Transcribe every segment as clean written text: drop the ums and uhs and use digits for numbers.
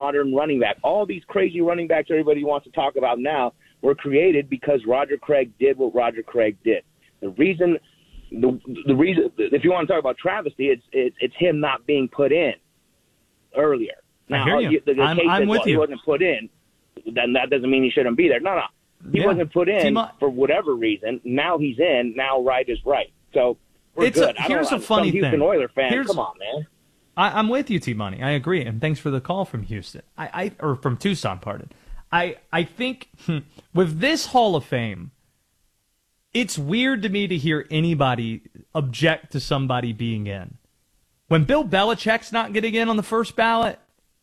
modern running back. All these crazy running backs everybody wants to talk about now were created because Roger Craig did what Roger Craig did. The reason, if you want to talk about travesty, it's him not being put in earlier. Now, I hear you. I'm with you. He wasn't put in, then that doesn't mean he shouldn't be there. No. He wasn't put in for whatever reason. Now he's in. Now right is right. So we're good. Here's a funny thing. Houston Oiler fan, come on, man. I'm with you, T-Money. I agree, and thanks for the call from Houston. Or from Tucson, pardon. I think with this Hall of Fame, it's weird to me to hear anybody object to somebody being in. When Bill Belichick's not getting in on the first ballot,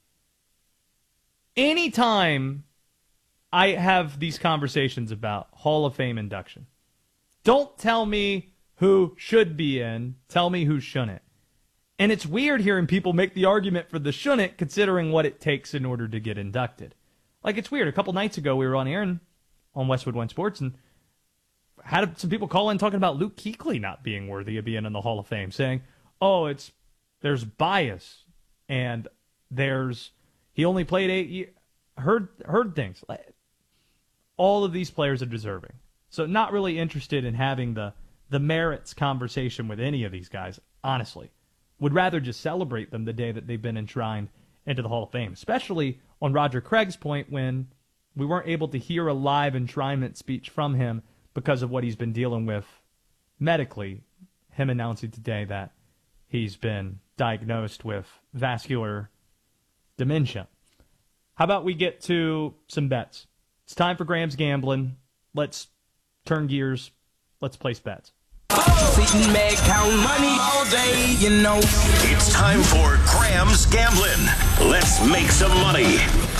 anytime I have these conversations about Hall of Fame induction, don't tell me who should be in, tell me who shouldn't. And it's weird hearing people make the argument for the shouldn't, considering what it takes in order to get inducted. Like, it's weird. A couple nights ago, we were on air on Westwood One Sports, and had some people call in talking about Luke Kuechly not being worthy of being in the Hall of Fame, saying, there's bias, and he only played 8 years. Heard things. All of these players are deserving. So not really interested in having the merits conversation with any of these guys, honestly. Would rather just celebrate them the day that they've been enshrined into the Hall of Fame, especially on Roger Craig's point when we weren't able to hear a live enshrinement speech from him because of what he's been dealing with medically, him announcing today that he's been diagnosed with vascular dementia. How about we get to some bets? It's time for Graham's Gambling. Let's turn gears. Let's place bets. Sitting back, count money all day, you know. It's time for Graham's Gambling. Let's make some money.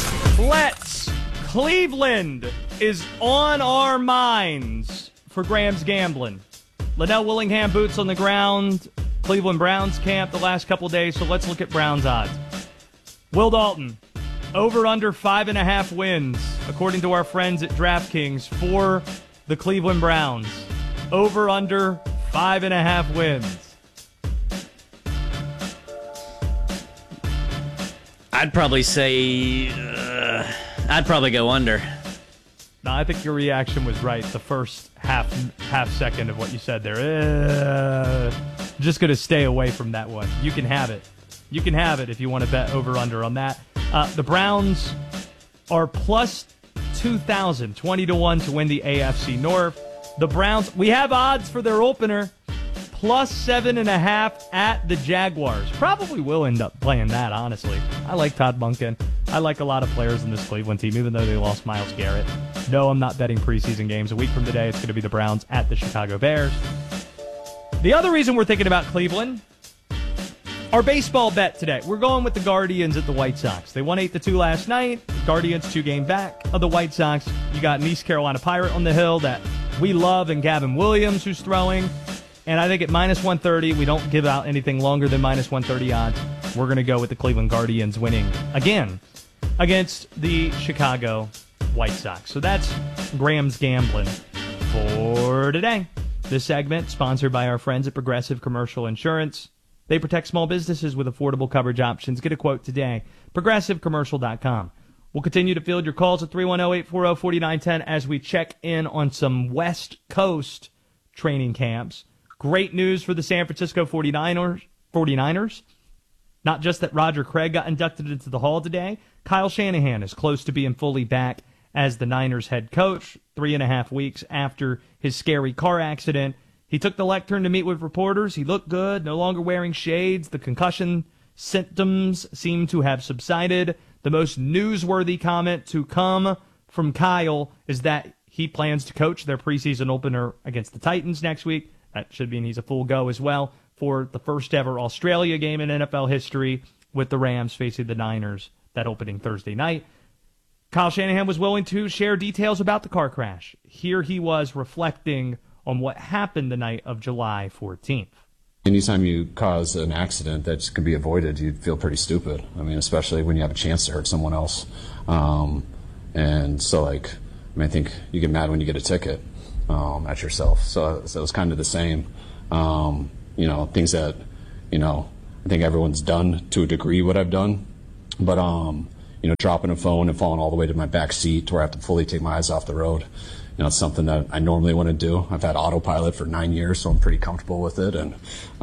Cleveland is on our minds for Graham's Gambling. Liddell Willingham boots on the ground. Cleveland Browns camp the last couple days, so let's look at Browns odds. Will Dalton, over under 5.5 wins, according to our friends at DraftKings, for the Cleveland Browns. Over under 5.5 wins. I'd probably say, I'd probably go under. No, I think your reaction was right. The first half second of what you said there. Just going to stay away from that one. You can have it. You can have it if you want to bet over under on that. The Browns are plus 2,000, 20-1 to win the AFC North. The Browns, we have odds for their opener, plus 7.5 at the Jaguars. Probably will end up playing that, honestly. I like Todd Monken. I like a lot of players in this Cleveland team, even though they lost Myles Garrett. No, I'm not betting preseason games. A week from today, it's going to be the Browns at the Chicago Bears. The other reason we're thinking about Cleveland, our baseball bet today. We're going with the Guardians at the White Sox. They won 8-2 last night. Guardians 2-game back of the White Sox. You got an East Carolina Pirate on the hill that we love, and Gavin Williams, who's throwing. And I think at minus 130, we don't give out anything longer than minus 130 odds. We're going to go with the Cleveland Guardians winning again against the Chicago White Sox. So that's Graham's Gambling for today. This segment sponsored by our friends at Progressive Commercial Insurance. They protect small businesses with affordable coverage options. Get a quote today. ProgressiveCommercial.com. We'll continue to field your calls at 310-840-4910 as we check in on some West Coast training camps. Great news for the San Francisco 49ers. Not just that Roger Craig got inducted into the Hall today. Kyle Shanahan is close to being fully back as the Niners head coach 3.5 weeks after his scary car accident. He took the lectern to meet with reporters. He looked good, no longer wearing shades. The concussion symptoms seem to have subsided. The most newsworthy comment to come from Kyle is that he plans to coach their preseason opener against the Titans next week. That should mean he's a full go as well for the first ever Australia game in NFL history with the Rams facing the Niners that opening Thursday night. Kyle Shanahan was willing to share details about the car crash. Here he was reflecting on what happened the night of July 14th. Anytime you cause an accident that can be avoided, you'd feel pretty stupid. I mean, especially when you have a chance to hurt someone else. And so, I think you get mad when you get a ticket at yourself. So it was kind of the same. Things that, I think everyone's done to a degree what I've done. But, dropping a phone and falling all the way to my back seat to where I have to fully take my eyes off the road. It's something that I normally want to do. I've had autopilot for 9 years, so I'm pretty comfortable with it. And,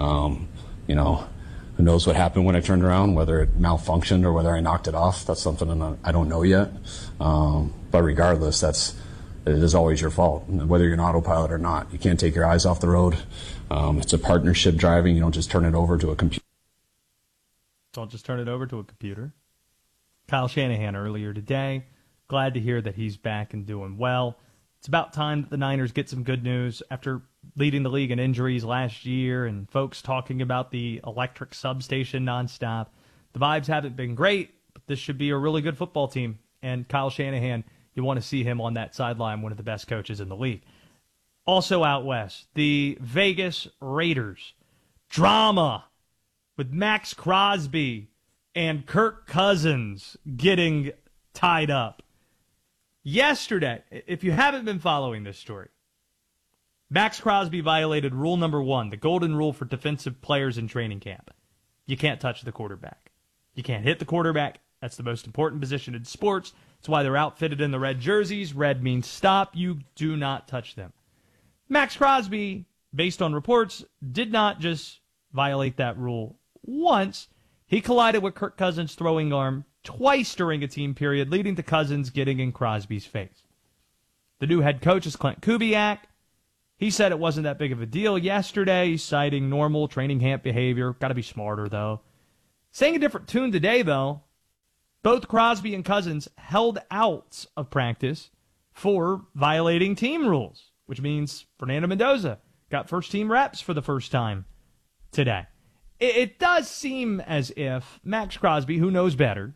who knows what happened when I turned around, whether it malfunctioned or whether I knocked it off. That's something I don't know yet. But regardless, it is always your fault, whether you're an autopilot or not. You can't take your eyes off the road. It's a partnership driving. You don't just turn it over to a computer. Don't just turn it over to a computer. Kyle Shanahan earlier today. Glad to hear that he's back and doing well. It's about time that the Niners get some good news after leading the league in injuries last year and folks talking about the electric substation nonstop. The vibes haven't been great, but this should be a really good football team. And Kyle Shanahan, you want to see him on that sideline, one of the best coaches in the league. Also out west, the Vegas Raiders. Drama with Max Crosby and Kirk Cousins getting tied up. Yesterday, if you haven't been following this story, Max Crosby violated rule number 1, the golden rule for defensive players in training camp. You can't touch the quarterback. You can't hit the quarterback. That's the most important position in sports. That's why they're outfitted in the red jerseys. Red means stop. You do not touch them. Max Crosby, based on reports, did not just violate that rule once. He collided with Kirk Cousins' throwing arm twice during a team period, leading to Cousins getting in Crosby's face. The new head coach is Clint Kubiak. He said it wasn't that big of a deal yesterday, citing normal training camp behavior. Got to be smarter, though. Saying a different tune today, though. Both Crosby and Cousins held out of practice for violating team rules, which means Fernando Mendoza got first-team reps for the first time today. It does seem as if Max Crosby, who knows better,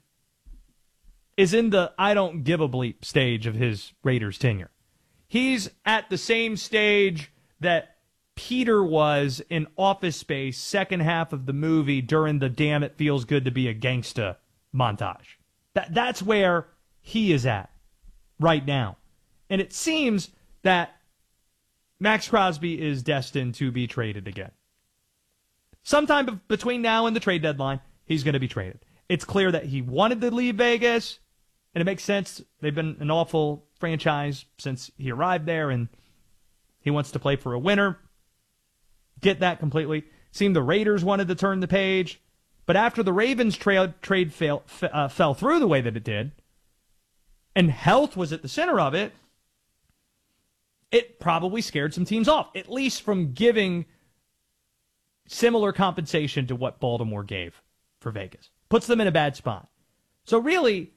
is in the I don't give a bleep stage of his Raiders tenure. He's at the same stage that Peter was in Office Space, second half of the movie, during the Damn It Feels Good to Be a Gangsta montage. That's where he is at right now. And it seems that Max Crosby is destined to be traded again. Sometime between now and the trade deadline, he's going to be traded. It's clear that he wanted to leave Vegas, and it makes sense. They've been an awful franchise since he arrived there, and he wants to play for a winner. Get that completely. Seemed the Raiders wanted to turn the page, but after the Ravens trade fell through the way that it did, and health was at the center of it, it probably scared some teams off, at least from giving similar compensation to what Baltimore gave for Vegas. Puts them in a bad spot. So really,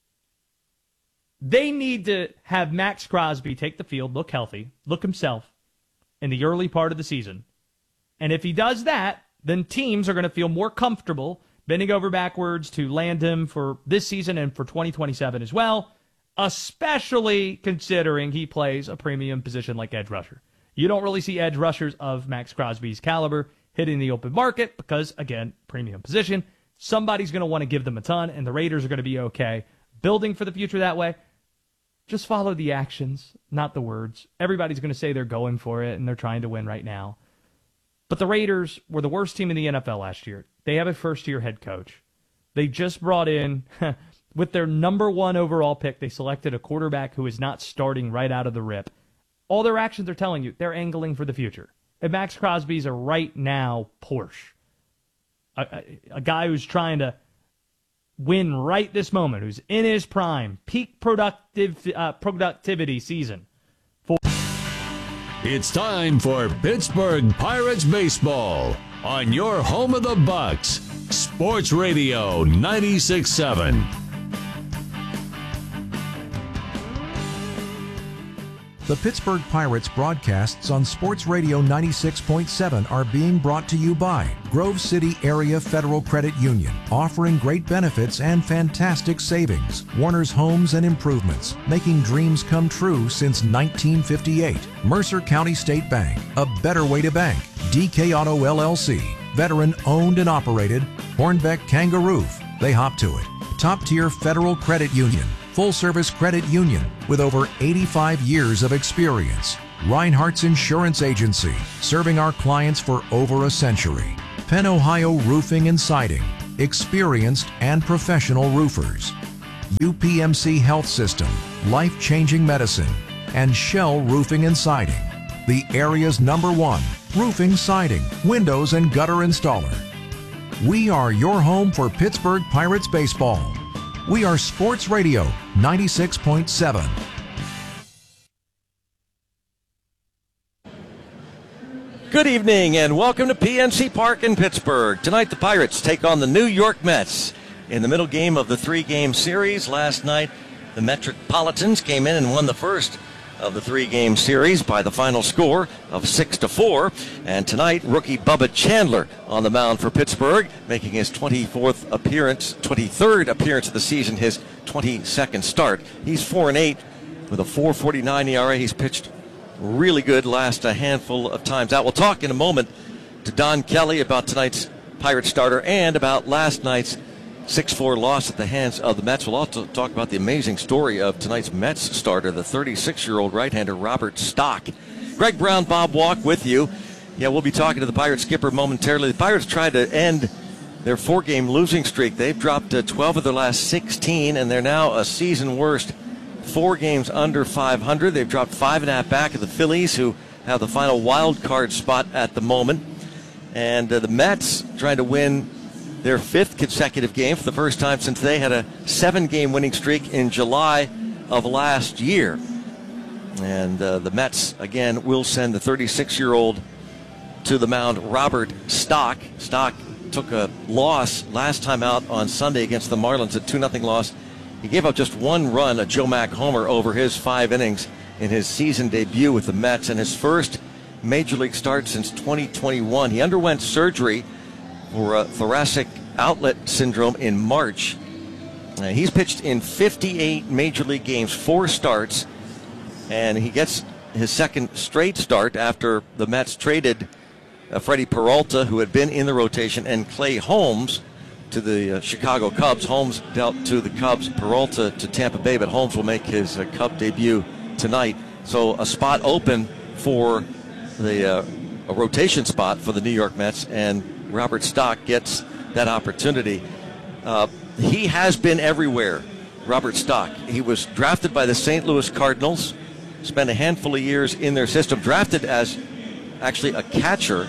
they need to have Max Crosby take the field, look healthy, look himself in the early part of the season. And if he does that, then teams are going to feel more comfortable bending over backwards to land him for this season and for 2027 as well, especially considering he plays a premium position like edge rusher. You don't really see edge rushers of Max Crosby's caliber hitting the open market because, again, premium position. Somebody's going to want to give them a ton, and the Raiders are going to be okay building for the future that way. Just follow the actions, not the words. Everybody's going to say they're going for it, and they're trying to win right now. But the Raiders were the worst team in the NFL last year. They have a first-year head coach. They just brought in, with their number 1 overall pick, they selected a quarterback who is not starting right out of the rip. All their actions are telling you they're angling for the future. And Max Crosby's a right now Porsche. A guy who's trying to win right this moment, who's in his prime, peak productivity season. It's time for Pittsburgh Pirates baseball on your home of the Bucks, Sports Radio 96.7. The Pittsburgh Pirates broadcasts on Sports Radio 96.7 are being brought to you by Grove City Area Federal Credit Union, offering great benefits and fantastic savings. Warner's Homes and Improvements, making dreams come true since 1958. Mercer County State Bank, a better way to bank. DK Auto LLC, veteran owned and operated. Hornbeck Kangaroo, they hop to it. Top tier Federal Credit Union, full-service credit union with over 85 years of experience. Reinhardt's Insurance Agency, serving our clients for over a century. Penn Ohio Roofing and Siding, experienced and professional roofers. UPMC Health System, life-changing medicine, and Shell Roofing and Siding, the area's #1 roofing, siding, windows, and gutter installer. We are your home for Pittsburgh Pirates baseball. We are Sports Radio 96.7. Good evening and welcome to PNC Park in Pittsburgh. Tonight the Pirates take on the New York Mets in the middle game of the 3-game series. Last night the Metropolitans came in and won the first of the 3-game series by the final score of 6-4. And tonight rookie Bubba Chandler on the mound for Pittsburgh, making his 23rd appearance of the season, his 22nd start. He's 4-8 with a 4.49 ERA. He's pitched really good last a handful of times out. We'll talk in a moment to Don Kelly about tonight's Pirates starter and about last night's 6-4 loss at the hands of the Mets. We'll also talk about the amazing story of tonight's Mets starter, the 36-year-old right-hander Robert Stock. Greg Brown, Bob Walk with you. Yeah, we'll be talking to the Pirates skipper momentarily. The Pirates tried to end their 4-game losing streak. They've dropped 12 of their last 16, and they're now a season worst 4 games under 500. They've dropped 5.5 back of the Phillies, who have the final wild card spot at the moment. And the Mets trying to win their 5th consecutive game for the first time since they had a 7-game winning streak in July of last year. And the Mets, again, will send the 36-year-old to the mound, Robert Stock. Stock took a loss last time out on Sunday against the Marlins, a 2-0 loss. He gave up just 1 run, a Joe Mack homer, over his 5 innings in his season debut with the Mets, and his first major league start since 2021. He underwent surgery for thoracic outlet syndrome in March. He's pitched in 58 major league games, 4 starts, and he gets his 2nd straight start after the Mets traded Freddie Peralta, who had been in the rotation, and Clay Holmes to the Chicago Cubs. Holmes dealt to the Cubs, Peralta to Tampa Bay, but Holmes will make his Cub debut tonight. So a spot open for a rotation spot for the New York Mets, and Robert Stock gets that opportunity. He has been everywhere, Robert Stock. He was drafted by the St. Louis Cardinals, spent a handful of years in their system, drafted as actually a catcher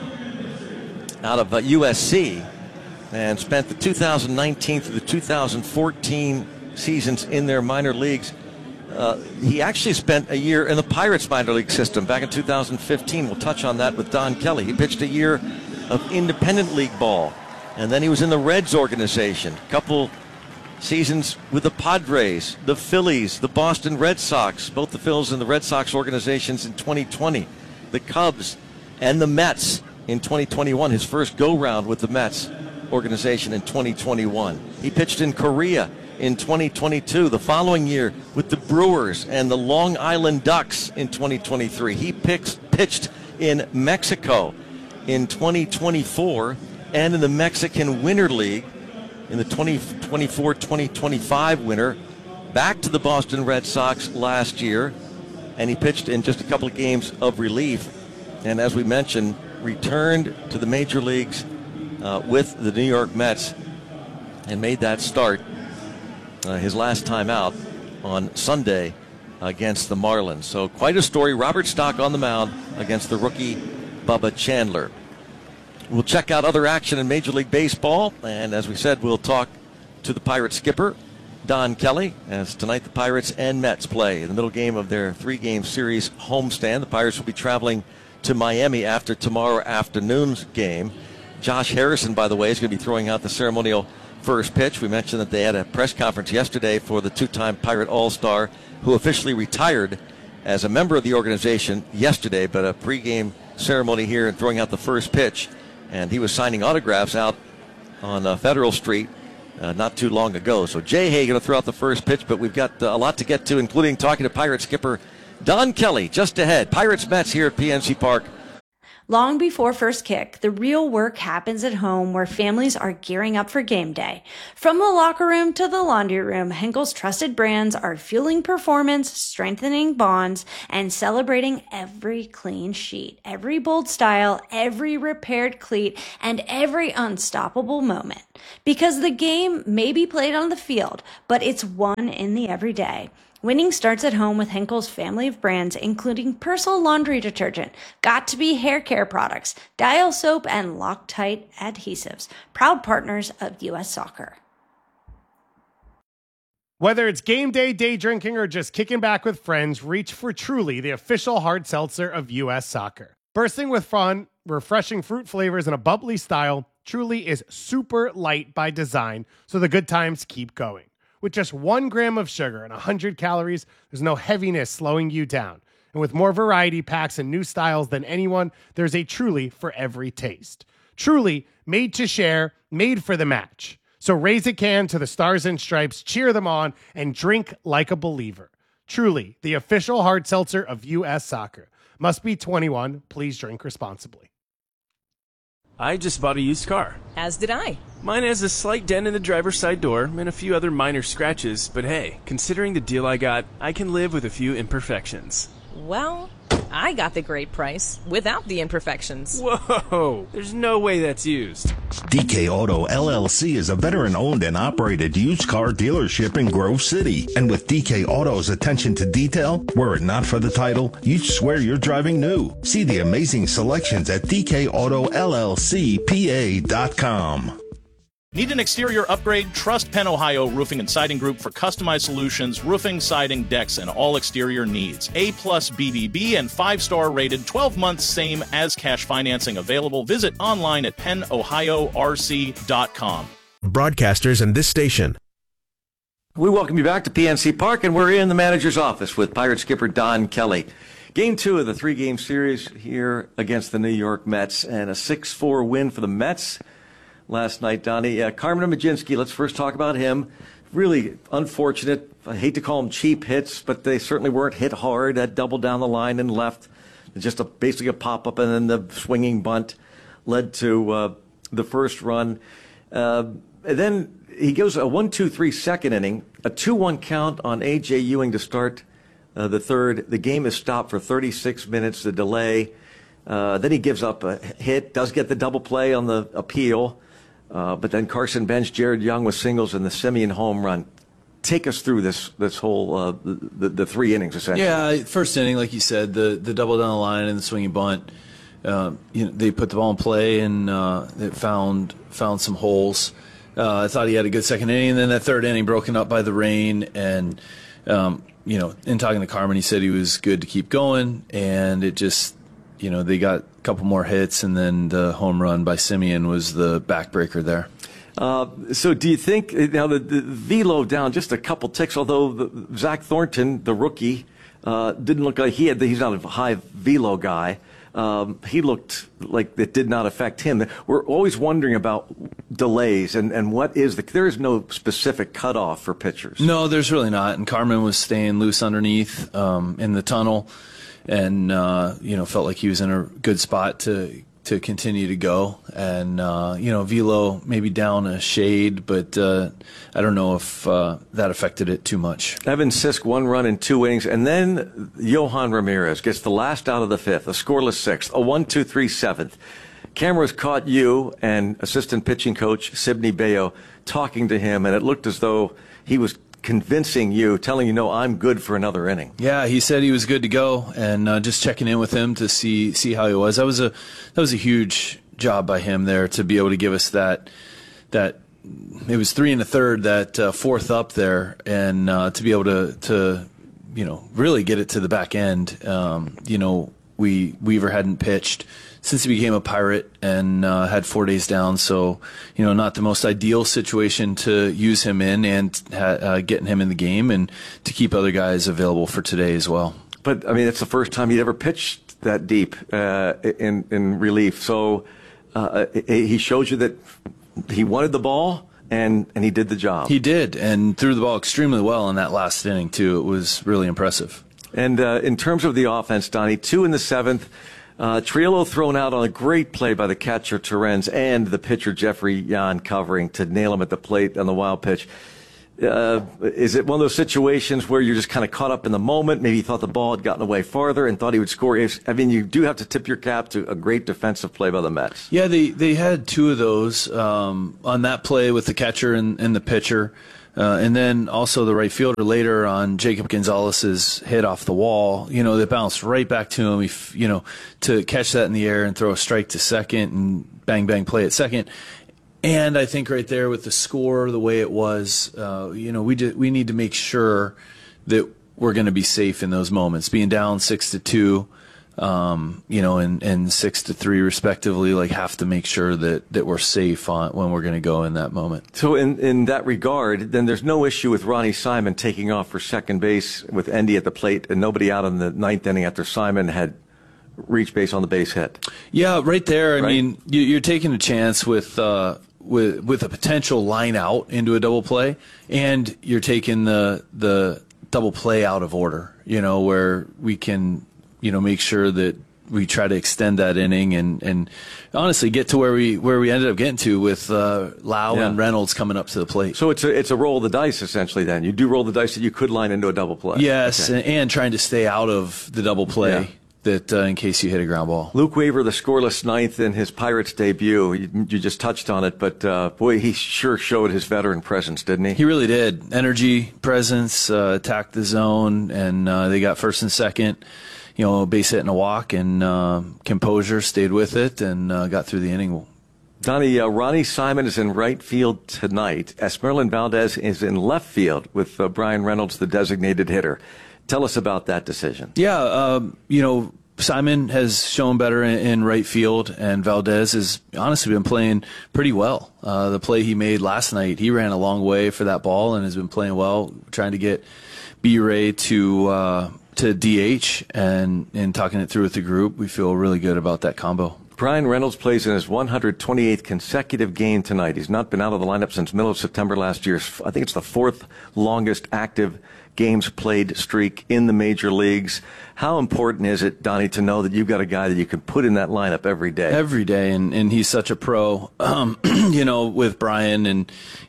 out of USC, and spent the 2019 through the 2014 seasons in their minor leagues. He actually spent a year in the Pirates minor league system back in 2015. We'll touch on that with Don Kelly. He pitched a year of independent league ball, and then he was in the Reds organization. A couple seasons with the Padres, the Phillies, the Boston Red Sox, both the Phils and the Red Sox organizations in 2020, the Cubs and the Mets in 2021, his first go-round with the Mets organization in 2021. He pitched in Korea in 2022, the following year with the Brewers and the Long Island Ducks in 2023. He pitched in Mexico in 2024 and in the Mexican Winter League in the 2024-2025 winter, back to the Boston Red Sox last year, and he pitched in just a couple of games of relief, and as we mentioned, returned to the major leagues with the New York Mets and made that start his last time out on Sunday against the Marlins. So quite a story. Robert Stock on the mound against the rookie Bubba Chandler. We'll check out other action in Major League Baseball, and as we said, we'll talk to the Pirates skipper, Don Kelly, as tonight the Pirates and Mets play in the middle game of their 3-game series homestand. The Pirates will be traveling to Miami after tomorrow afternoon's game. Josh Harrison, by the way, is going to be throwing out the ceremonial first pitch. We mentioned that they had a press conference yesterday for the 2-time Pirate All-Star, who officially retired as a member of the organization yesterday, but a pregame ceremony here and throwing out the first pitch. And he was signing autographs out on Federal Street not too long ago. So Jay Hay going to throw out the first pitch, but we've got a lot to get to, including talking to Pirate skipper Don Kelly just ahead. Pirates Mets here at PNC Park. Long before first kick, the real work happens at home where families are gearing up for game day. From the locker room to the laundry room, Henkel's trusted brands are fueling performance, strengthening bonds, and celebrating every clean sheet, every bold style, every repaired cleat, and every unstoppable moment. Because the game may be played on the field, but it's won in the everyday. Winning starts at home with Henkel's family of brands, including Persil laundry detergent, Got2b hair care products, Dial soap, and Loctite adhesives, proud partners of U.S. Soccer. Whether it's game day, day drinking, or just kicking back with friends, reach for Truly, the official hard seltzer of U.S. Soccer. Bursting with fun, refreshing fruit flavors, and a bubbly style, Truly is super light by design, so the good times keep going. With just 1 gram of sugar and 100 calories, there's no heaviness slowing you down. And with more variety packs and new styles than anyone, there's a Truly for every taste. Truly, made to share, made for the match. So raise a can to the Stars and Stripes, cheer them on, and drink like a believer. Truly, the official hard seltzer of U.S. Soccer. Must be 21. Please drink responsibly. I just bought a used car. As did I. Mine has a slight dent in the driver's side door and a few other minor scratches, but hey, considering the deal I got, I can live with a few imperfections. Well, I got the great price without the imperfections. Whoa, there's no way that's used. DK Auto LLC is a veteran-owned and operated used car dealership in Grove City. And with DK Auto's attention to detail, were it not for the title, you'd swear you're driving new. See the amazing selections at DKAutoLLCPA.com. Need an exterior upgrade? Trust Penn Ohio Roofing and Siding Group for customized solutions, roofing, siding, decks, and all exterior needs. A+ BBB and 5-star rated, 12 months same as cash financing available. Visit online at pennohiorc.com. Broadcasters and this station. We welcome you back to PNC Park, and we're in the manager's office with Pirate skipper Don Kelly. Game 2 of the 3-game series here against the New York Mets, and a 6-4 win for the Mets last night, Donnie. Carmen Mlodzinski, let's first talk about him. Really unfortunate. I hate to call them cheap hits, but they certainly weren't hit hard. That double down the line and left. Just basically a pop-up, and then the swinging bunt led to the first run. And then he goes a 1-2-3 second inning, a 2-1 count on A.J. Ewing to start the third. The game is stopped for 36 minutes, the delay. Then he gives up a hit, does get the double play on the appeal. But then Carson Bench, Jared Young with singles, and the Semien home run. Take us through this whole the 3 innings essentially. Yeah, first inning, like you said, the double down the line and the swinging bunt. They put the ball in play and it found some holes. I thought he had a good second inning, and then that third inning broken up by the rain. And in talking to Carmen, he said he was good to keep going, and it just. They got a couple more hits, and then the home run by Semien was the backbreaker there. So do you think, now the velo down just a couple ticks, although Zach Thornton, the rookie, didn't look like he's not a high velo guy. He looked like it did not affect him. We're always wondering about delays and what is there is no specific cutoff for pitchers. No, there's really not. And Carmen was staying loose underneath in the tunnel. And felt like he was in a good spot to continue to go. And velo maybe down a shade, but I don't know if that affected it too much. Evan Sisk 1 run in 2 innings, and then Johan Ramirez gets the last out of the 5th, a scoreless 6th, a 1-2-3 7th. Cameras caught you and assistant pitching coach Sibney Bayo talking to him, and it looked as though he was convincing you, telling you, no, I'm good for another inning. Yeah, he said he was good to go, and just checking in with him to see how he was. That was a huge job by him there to be able to give us that. It was 3 1/3, that fourth up there, and to be able to really get it to the back end. Weaver hadn't pitched since he became a Pirate and had 4 days down, so not the most ideal situation to use him in, and getting him in the game and to keep other guys available for today as well. But I mean, it's the first time he'd ever pitched that deep in relief, so he shows you that he wanted the ball and he did the job. He did, and threw the ball extremely well in that last inning too. It was really impressive. And in terms of the offense, Donnie, 2 in the 7th. Triolo thrown out on a great play by the catcher Terens and the pitcher Jeffrey Yan covering to nail him at the plate on the wild pitch. Is it one of those situations where you're just kind of caught up in the moment? Maybe you thought the ball had gotten away farther and thought he would score. I mean, you do have to tip your cap to a great defensive play by the Mets. Yeah, they had two of those on that play with the catcher and the pitcher. And then also the right fielder later on Jacob Gonzalez's hit off the wall. They bounced right back to him, to catch that in the air and throw a strike to second and bang, bang play at second. And I think right there with the score, the way it was, we need to make sure that we're going to be safe in those moments. Being down 6-2, and 6-3 respectively, have to make sure that we're safe when we're going to go in that moment. So in that regard, then there's no issue with Ronnie Simon taking off for second base with Endy at the plate and nobody out in the ninth inning after Simon had reached base on the base hit. Yeah, right there. I mean, you're taking a chance with a potential line out into a double play, and you're taking the double play out of order, where we can, make sure that we try to extend that inning and honestly get to where we ended up getting to with Lau and Reynolds coming up to the plate. So it's a roll of the dice essentially. Then you do roll the dice that you could line into a double play. Yes, okay. and trying to stay out of the double play. Yeah. That in case you hit a ground ball. Luke Weaver, the scoreless ninth in his Pirates debut. You just touched on it, but boy, he sure showed his veteran presence, didn't he? He really did. Energy, presence, attacked the zone, and they got first and second. Base hit and a walk, and composure, stayed with it, and got through the inning. Donnie, Ronnie Simon is in right field tonight. Esmeralyn Valdez is in left field with Brian Reynolds, the designated hitter. Tell us about that decision. Yeah, Simon has shown better in right field, and Valdez has honestly been playing pretty well. The play he made last night, he ran a long way for that ball and has been playing well, trying to get B-Ray to DH and talking it through with the group. We feel really good about that combo. Brian Reynolds plays in his 128th consecutive game tonight. He's not been out of the lineup since middle of September last year. I think it's the fourth longest active games played streak in the major leagues. How important is it, Donnie, to know that you've got a guy that you can put in that lineup every day? Every day, and he's such a pro, with Brian and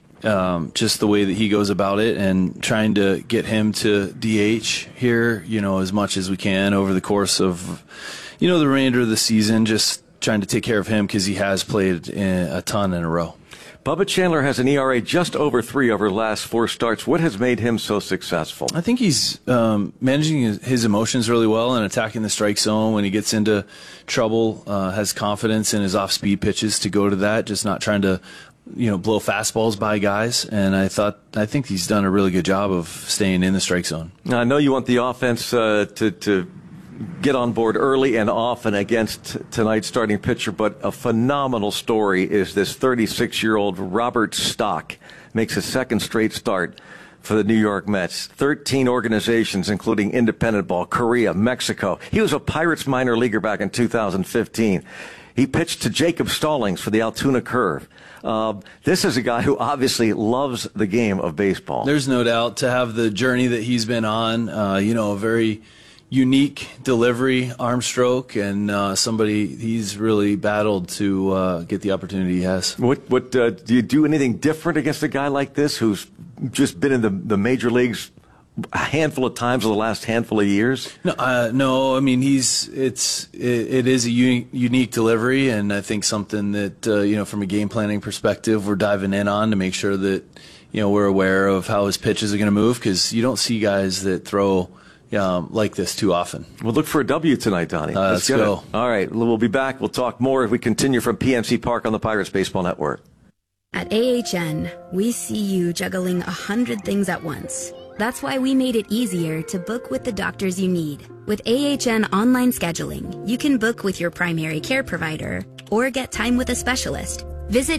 just the way that he goes about it and trying to get him to DH here, as much as we can over the course of, the remainder of the season, just trying to take care of him because he has played a ton in a row. Bubba Chandler has an ERA just over 3 over the last 4 starts. What has made him so successful? I think he's managing his emotions really well and attacking the strike zone when he gets into trouble, has confidence in his off-speed pitches to go to that, just not trying to blow fastballs by guys. And I think he's done a really good job of staying in the strike zone. Now, I know you want the offense to get on board early and often against tonight's starting pitcher, but a phenomenal story is this 36-year-old Robert Stock makes a second straight start for the New York Mets. 13 organizations, including independent ball, Korea, Mexico. He was a Pirates minor leaguer back in 2015. He pitched to Jacob Stallings for the Altoona Curve. This is a guy who obviously loves the game of baseball. There's no doubt to have the journey that he's been on, a very unique delivery, arm stroke, and somebody he's really battled to get the opportunity he has. What do you do anything different against a guy like this who's just been in the major leagues a handful of times in the last handful of years? No. I mean, it is a unique delivery, and I think something that from a game planning perspective, we're diving in on to make sure that we're aware of how his pitches are going to move, because you don't see guys that throw like this too often. We'll look for a W tonight, Donnie. Let's go. All right, we'll be back. We'll talk more if we continue from PNC Park on the Pirates Baseball Network. At AHN, we see you juggling 100 things at once. That's why we made it easier to book with the doctors you need. With AHN online scheduling, you can book with your primary care provider or get time with a specialist. Visit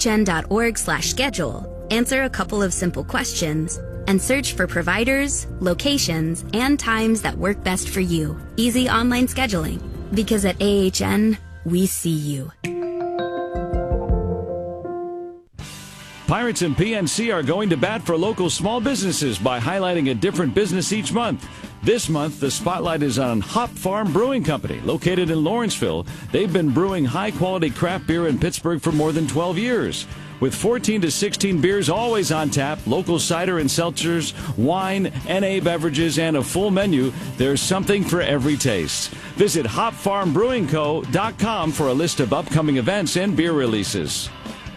ahn.org/schedule, answer a couple of simple questions, and search for providers, locations, and times that work best for you. Easy online scheduling. Because at AHN, we see you. Pirates and PNC are going to bat for local small businesses by highlighting a different business each month. This month, the spotlight is on Hop Farm Brewing Company, located in Lawrenceville. They've been brewing high-quality craft beer in Pittsburgh for more than 12 years. With 14 to 16 beers always on tap, local cider and seltzers, wine, NA beverages, and a full menu, there's something for every taste. Visit hopfarmbrewingco.com for a list of upcoming events and beer releases.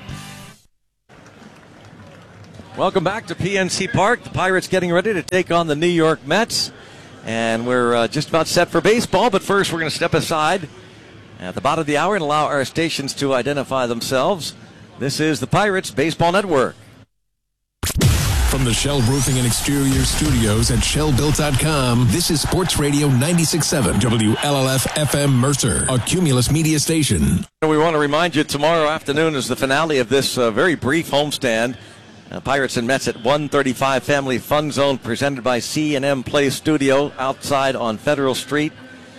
Welcome back to PNC Park. The Pirates getting ready to take on the New York Mets. And we're just about set for baseball, but first we're going to step aside at the bottom of the hour and allow our stations to identify themselves. This is the Pirates Baseball Network. From the Shell Roofing and Exterior Studios at shellbuilt.com, this is Sports Radio 96.7 WLLF-FM Mercer, a Cumulus media station. We want to remind you tomorrow afternoon is the finale of this very brief homestand. Pirates and Mets at 135 Family Fun Zone, presented by C&M Play Studio outside on Federal Street.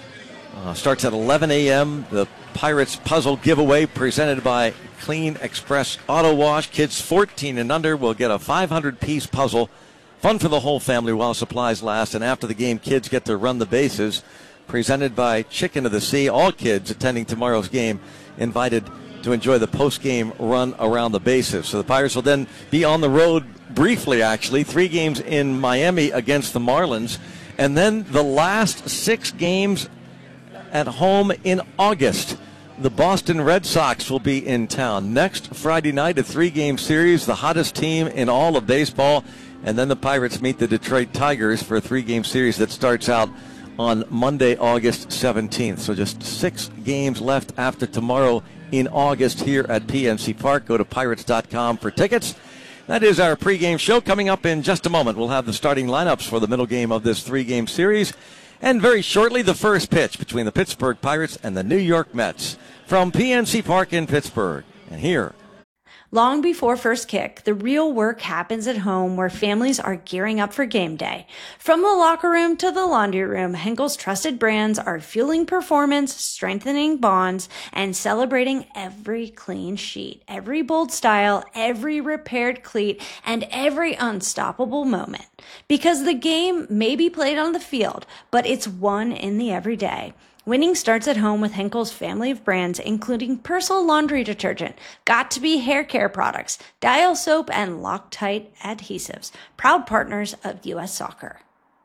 Starts at 11 a.m. The Pirates Puzzle Giveaway presented by Clean Express Auto Wash. Kids 14 and under will get a 500-piece puzzle. Fun for the whole family while supplies last. And after the game, kids get to run the bases. Presented by Chicken of the Sea. All kids attending tomorrow's game invited to enjoy the post-game run around the bases. So the Pirates will then be on the road briefly, actually. 3 games in Miami against the Marlins. And then the last 6 games at home in August. The Boston Red Sox will be in town next Friday night, a 3-game series, the hottest team in all of baseball. And then the Pirates meet the Detroit Tigers for a 3-game series that starts out on Monday, August 17th. So just 6 games left after tomorrow in August here at PNC Park. Go to Pirates.com for tickets. That is our pregame show. Coming up in just a moment, we'll have the starting lineups for the middle game of this 3-game series. And very shortly, the first pitch between the Pittsburgh Pirates and the New York Mets from PNC Park in Pittsburgh. And here. Long before first kick, the real work happens at home where families are gearing up for game day. From the locker room to the laundry room, Henkel's trusted brands are fueling performance, strengthening bonds, and celebrating every clean sheet, every bold style, every repaired cleat, and every unstoppable moment. Because the game may be played on the field, but it's won in the everyday. Winning starts at home with Henkel's family of brands, including Persil laundry detergent, Got2b hair care products, Dial soap, and Loctite adhesives. Proud partners of U.S. Soccer.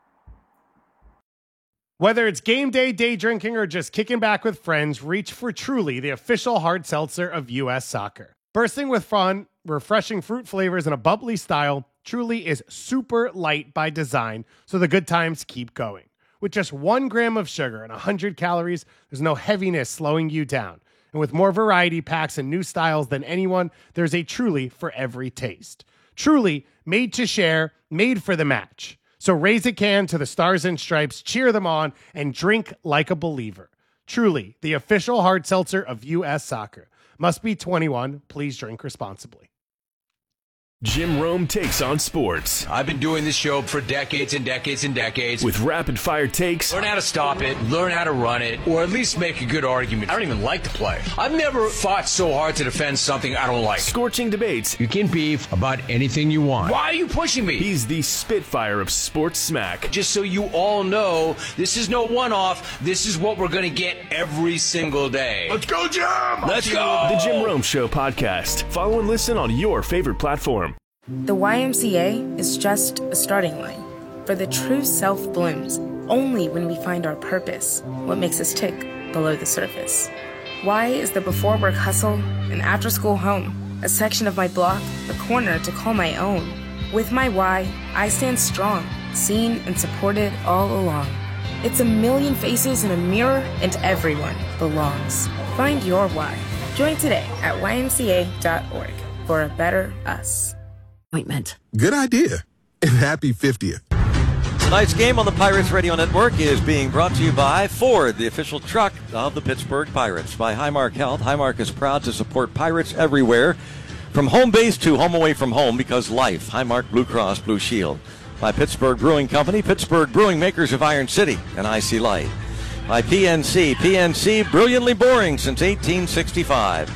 Whether it's game day, day drinking, or just kicking back with friends, reach for Truly, the official hard seltzer of U.S. Soccer. Bursting with fun, refreshing fruit flavors, and a bubbly style, Truly is super light by design, so the good times keep going. With just 1 gram of sugar and 100 calories, there's no heaviness slowing you down. And with more variety packs and new styles than anyone, there's a Truly for every taste. Truly, made to share, made for the match. So raise a can to the Stars and Stripes, cheer them on, and drink like a believer. Truly, the official hard seltzer of U.S. Soccer. Must be 21. Please drink responsibly. Jim Rome takes on sports. I've been doing this show for decades and decades and decades. With rapid-fire takes. Learn how to stop it, learn how to run it, or at least make a good argument. I don't even like to play. I've never fought so hard to defend something I don't like. Scorching debates. You can beef about anything you want. Why are you pushing me? He's the Spitfire of sports smack. Just so you all know, this is no one-off. This is what we're going to get every single day. Let's go, Jim! Let's go! The Jim Rome Show podcast. Follow and listen on your favorite platform. The YMCA is just a starting line, for the true self blooms only when we find our purpose, what makes us tick below the surface. Y is the before work hustle, an after school home, a section of my block, a corner to call my own. With my Y, I stand strong, seen and supported all along. It's a million faces in a mirror, and everyone belongs. Find your Y. Join today at ymca.org for a better us. Good idea. And happy 50th. Tonight's game on the Pirates Radio Network is being brought to you by Ford, the official truck of the Pittsburgh Pirates. By Highmark Health. Highmark is proud to support Pirates everywhere, from home base to home away from home, because life. Highmark Blue Cross Blue Shield. By Pittsburgh Brewing Company, Pittsburgh Brewing, makers of Iron City and IC Light. By PNC, brilliantly boring since 1865.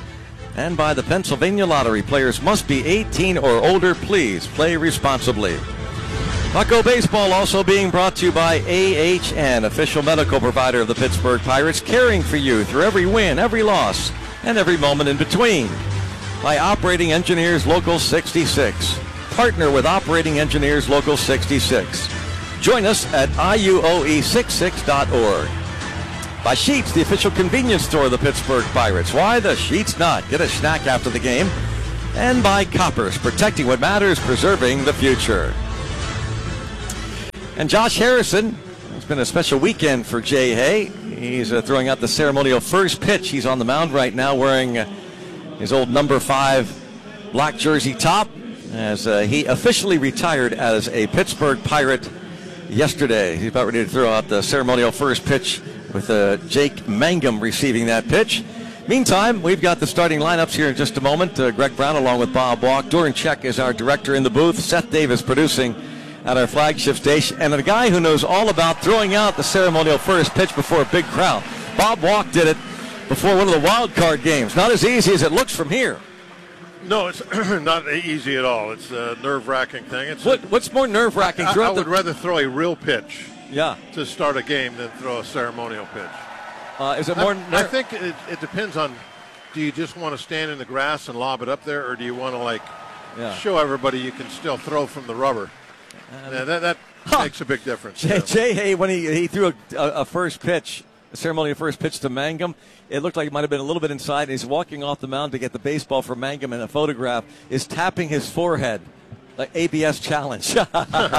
And by the Pennsylvania Lottery, players must be 18 or older. Please play responsibly. Bucco Baseball also being brought to you by AHN, official medical provider of the Pittsburgh Pirates, caring for you through every win, every loss, and every moment in between. By Operating Engineers Local 66. Partner with Operating Engineers Local 66. Join us at IUOE66.org. By Sheetz, the official convenience store of the Pittsburgh Pirates. Why the Sheetz not? Get a snack after the game. And by Koppers, protecting what matters, preserving the future. And Josh Harrison, it's been a special weekend for Jay Hay. He's throwing out the ceremonial first pitch. He's on the mound right now wearing his old number 5 black jersey top, as he officially retired as a Pittsburgh Pirate yesterday. He's about ready to throw out the ceremonial first pitch with Jake Mangum receiving that pitch. Meantime, we've got the starting lineups here in just a moment. Greg Brown along with Bob Walk. Doran Check is our director in the booth. Seth Davis producing at our flagship station. And a guy who knows all about throwing out the ceremonial first pitch before a big crowd. Bob Walk did it before one of the wild card games. Not as easy as it looks from here. No, it's not easy at all. It's a nerve-wracking thing. What's more nerve-wracking? I would rather throw a real pitch to start a game than throw a ceremonial pitch. Is it more? I think it depends on, do you just want to stand in the grass and lob it up there, or do you want to show everybody you can still throw from the rubber? That makes a big difference. Jay Hay, when he threw a first pitch, a ceremonial first pitch to Mangum, it looked like it might have been a little bit inside. And he's walking off the mound to get the baseball for Mangum, and a photograph is tapping his forehead. Like ABS challenge. All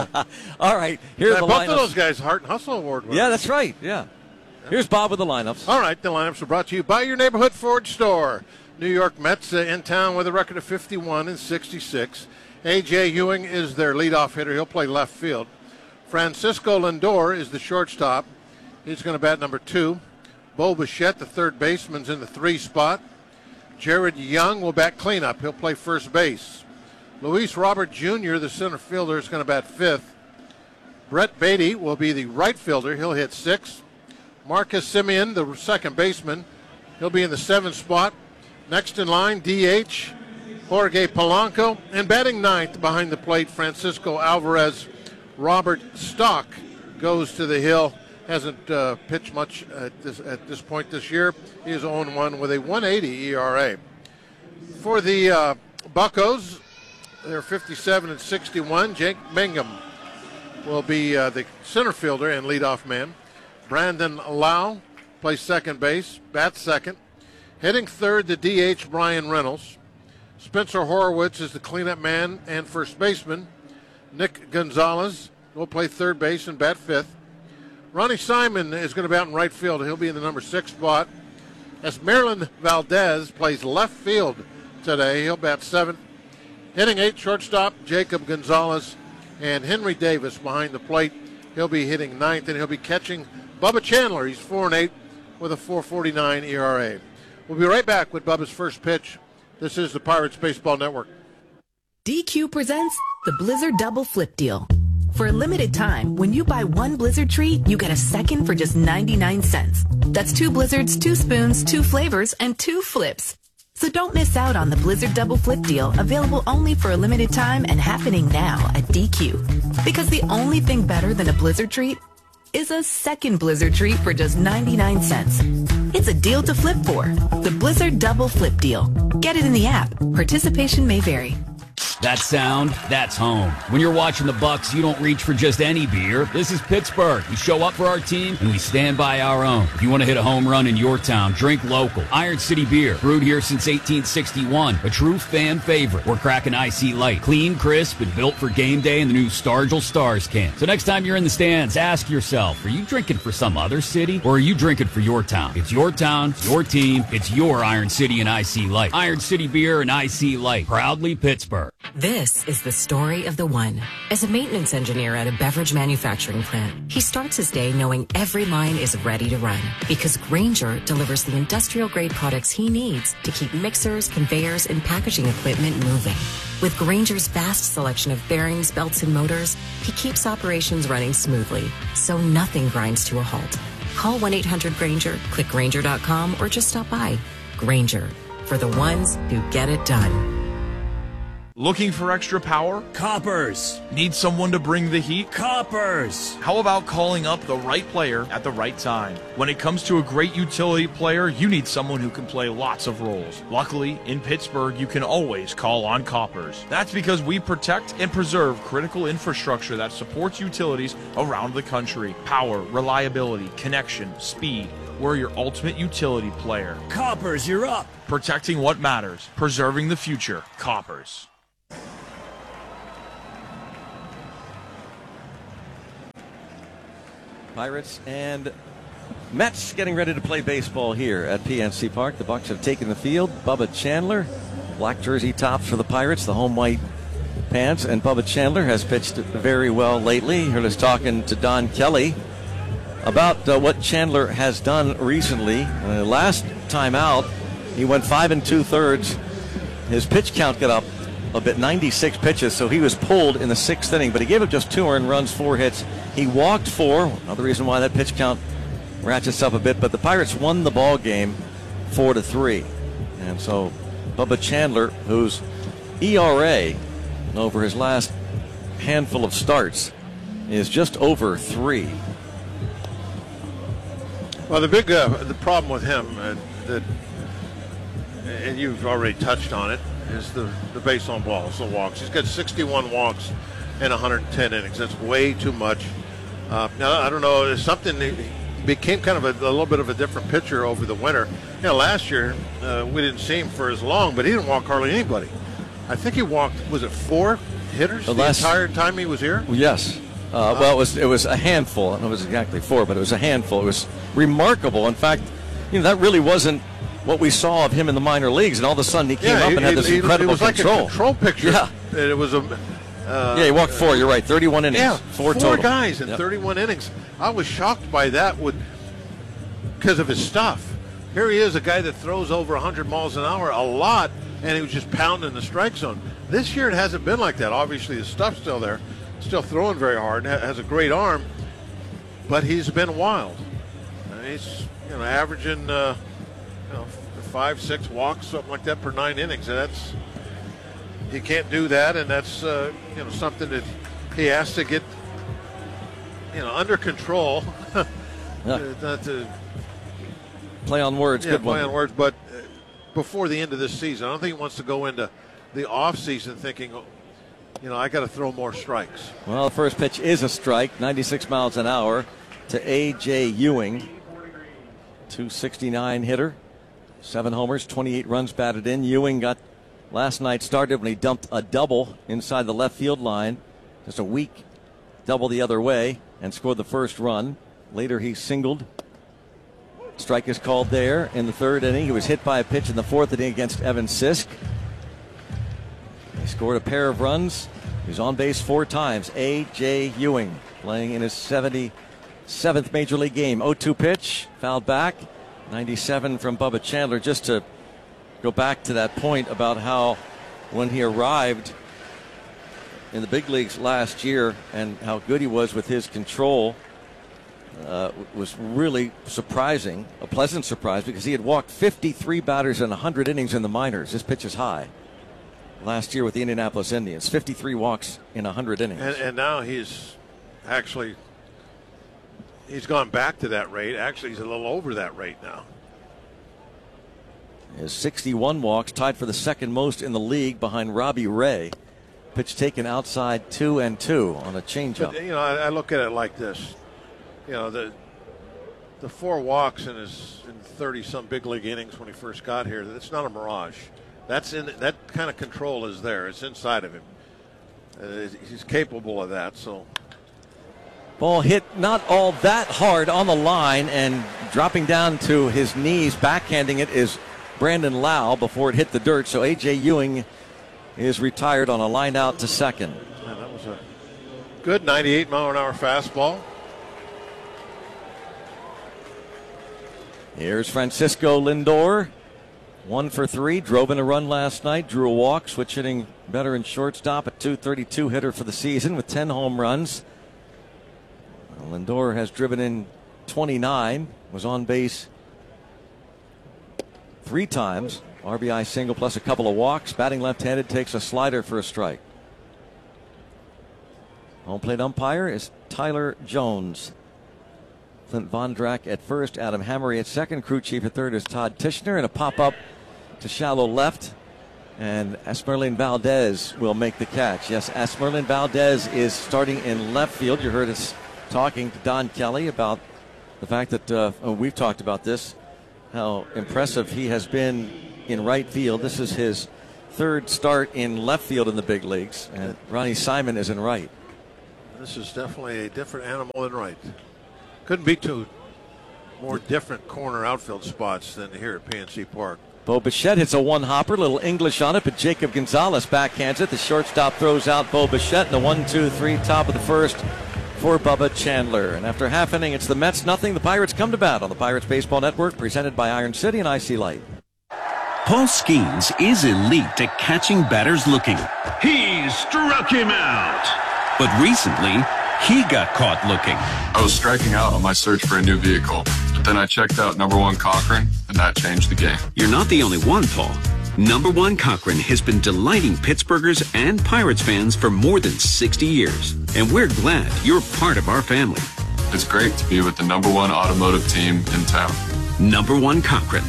right, here's the lineups. Both of those guys, Heart and Hustle Award winners. Yeah, that's right. Yeah. Here's Bob with the lineups. All right, the lineups are brought to you by your neighborhood Ford store. New York Mets in town with a record of 51 and 66. A.J. Ewing is their leadoff hitter. He'll play left field. Francisco Lindor is the shortstop. He's going to bat number 2. Bo Bichette, the third baseman's in the 3 spot. Jared Young will bat cleanup. He'll play first base. Luis Robert Jr., the center fielder, is going to bat 5th. Brett Beatty will be the right fielder. He'll hit 6th. Marcus Semien, the second baseman, he'll be in the 7th spot. Next in line, DH, Jorge Polanco. And batting 9th behind the plate, Francisco Alvarez. Robert Stock goes to the hill. Hasn't pitched much at this point this year. He is 0-1 with a 1.80 ERA. For the Buccos, they're 57 and 61. Jake Mangum will be the center fielder and leadoff man. Brandon Lau plays second base, bats second. Hitting third, the DH, Brian Reynolds. Spencer Horowitz is the cleanup man and first baseman. Nick Gonzalez will play third base and bat 5th. Ronnie Simon is going to be out in right field. He'll be in the number 6 spot. As Marilyn Valdez plays left field today, he'll bat 7th. Hitting 8th, shortstop, Jacob Gonzalez. And Henry Davis behind the plate. He'll be hitting 9th, and he'll be catching Bubba Chandler. He's 4-8 with a 4.49 ERA. We'll be right back with Bubba's first pitch. This is the Pirates Baseball Network. DQ presents the Blizzard Double Flip Deal. For a limited time, when you buy one Blizzard treat, you get a second for just 99 cents. That's 2 Blizzards, 2 spoons, 2 flavors, and 2 flips. So don't miss out on the Blizzard Double Flip Deal, available only for a limited time and happening now at DQ. Because the only thing better than a Blizzard treat is a second Blizzard treat for just 99 cents. It's a deal to flip for. The Blizzard Double Flip Deal. Get it in the app. Participation may vary. That sound, that's home. When you're watching the Bucks, you don't reach for just any beer. This is Pittsburgh. We show up for our team, and we stand by our own. If you want to hit a home run in your town, drink local. Iron City Beer, brewed here since 1861. A true fan favorite. We're cracking IC Light. Clean, crisp, and built for game day in the new Stargell Stars can. So next time you're in the stands, ask yourself, are you drinking for some other city, or are you drinking for your town? It's your town, your team, it's your Iron City and IC Light. Iron City Beer and IC Light. Proudly Pittsburgh. This is the story of the one. As a maintenance engineer at a beverage manufacturing plant, he starts his day knowing every line is ready to run because Grainger delivers the industrial-grade products he needs to keep mixers, conveyors, and packaging equipment moving. With Grainger's vast selection of bearings, belts, and motors, he keeps operations running smoothly, so nothing grinds to a halt. Call 1-800-GRAINGER, click Grainger.com, or just stop by. Grainger, for the ones who get it done. Looking for extra power? Coppers. Need someone to bring the heat? Coppers. How about calling up the right player at the right time? When it comes to a great utility player, you need someone who can play lots of roles. Luckily, in Pittsburgh, you can always call on Coppers. That's because we protect and preserve critical infrastructure that supports utilities around the country. Power, reliability, connection, speed. We're your ultimate utility player. Coppers, you're up. Protecting what matters. Preserving the future. Coppers. Pirates and Mets getting ready to play baseball here at PNC Park. The Bucs have taken the field. Bubba Chandler, black jersey tops for the Pirates, the home white pants, and Bubba Chandler has pitched very well lately. Heard us talking to Don Kelly about what Chandler has done recently. Last time out, he went 5 2/3. His pitch count got up a bit, 96 pitches, so he was pulled in the 6th inning, but he gave up just 2 earned runs, 4 hits. He walked 4, another reason why that pitch count ratchets up a bit, but the Pirates won the ball game 4-3. And so Bubba Chandler, whose ERA over his last handful of starts is just over 3. Well, the big the problem with him, and you've already touched on it, is the base on balls, the walks. He's got 61 walks in 110 innings. That's way too much. Now, I don't know, it's something that became kind of a little bit of a different pitcher over the winter. You know, last year we didn't see him for as long, but he didn't walk hardly anybody. I think he walked, was it 4 hitters the entire time he was here? Yes. Well, it was a handful. I don't know if it was exactly 4, but it was a handful. It was remarkable. In fact, that really wasn't what we saw of him in the minor leagues, and all of a sudden he came up and had this incredible control. It was like a control picture. Yeah. It was a... he walked 4, you're right, 31 innings. Yeah, 4 total. guys in 31 innings. I was shocked by that because of his stuff. Here he is, a guy that throws over 100 miles an hour a lot, and he was just pounding the strike zone. This year it hasn't been like that. Obviously his stuff's still there, still throwing very hard, has a great arm, but he's been wild. He's averaging 5-6 walks, something like that per 9 innings, and he can't do that, and that's something that he has to get under control. Not to play on words, good one. Play on words, but before the end of this season, I don't think he wants to go into the off season thinking, I got to throw more strikes. Well, the first pitch is a strike, 96 miles an hour to A.J. Ewing, 269 hitter, 7 homers, 28 runs batted in. Ewing got last night started when he dumped a double inside the left field line, just a weak double the other way, and scored the first run. Later he singled. Strike is called there in the 3rd inning. He was hit by a pitch in the 4th inning against Evan Sisk. He scored a pair of runs. He's on base 4 times. A.J. Ewing playing in his 77th Major League game. 0-2 pitch, fouled back. 97 from Bubba Chandler. Just to go back to that point about how when he arrived in the big leagues last year and how good he was with his control was really surprising, a pleasant surprise, because he had walked 53 batters in 100 innings in the minors. His pitch is high. Last year with the Indianapolis Indians, 53 walks in 100 innings. And now he's gone back to that rate. Actually, he's a little over that rate now. His 61 walks, tied for the 2nd most in the league behind Robbie Ray. Pitch taken outside 2-2 on a changeup. But, I look at it like this. The 4 walks in 30-some big league innings when he first got here, that's not a mirage. That kind of control is there. It's inside of him. He's capable of that. So, ball hit not all that hard on the line, and dropping down to his knees, backhanding it is Brandon Lau before it hit the dirt. So A.J. Ewing is retired on a line out to second. Man, that was a good 98-mile-an-hour fastball. Here's Francisco Lindor. 1 for 3, drove in a run last night, drew a walk, switch hitting veteran shortstop, a .232 hitter for the season with 10 home runs. Lindor has driven in 29, was on base 3 times RBI single plus a couple of walks. Batting left-handed, takes a slider for a strike. Home plate umpire is Tyler Jones. Clint Vondrak at first, Adam Hammery at second. Crew chief at third is Todd Tishner, and a pop-up to shallow left. And Esmerlin Valdez will make the catch. Yes, Esmerlin Valdez is starting in left field. You heard us talking to Don Kelly about the fact that we've talked about this, how impressive he has been in right field. This is his third start in left field in the big leagues, and Ronnie Simon is in right. This is definitely a different animal than right. Couldn't be two more different corner outfield spots than here at PNC Park. Bo Bichette hits a one-hopper, little English on it, but Jacob Gonzalez backhands it. The shortstop throws out Bo Bichette, and the 1-2-3 top of the first for Bubba Chandler. And after half inning, it's the Mets nothing. The Pirates come to bat on the Pirates Baseball Network, presented by Iron City and IC Light. Paul Skeens is elite at catching batters looking. He struck him out. But recently, he got caught looking. I was striking out on my search for a new vehicle, but then I checked out number one Cochran, and that changed the game. You're not the only one, Paul. Number one Cochran has been delighting Pittsburghers and Pirates fans for more than 60 years. And we're glad you're part of our family. It's great to be with the number one automotive team in town. Number one Cochran.